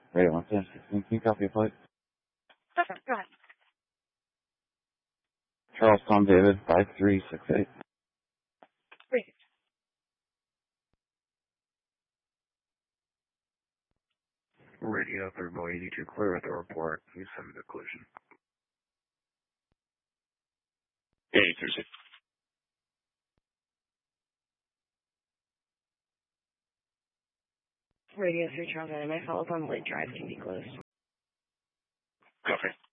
Radio 110, can you copy a flight? Okay, go ahead. Charles Tom David, 5368. Great. Radio 382, clear with the report. You send me the collision. 836. Radio 3 Charles Anime, follows on Lake Drive can be closed. Copy.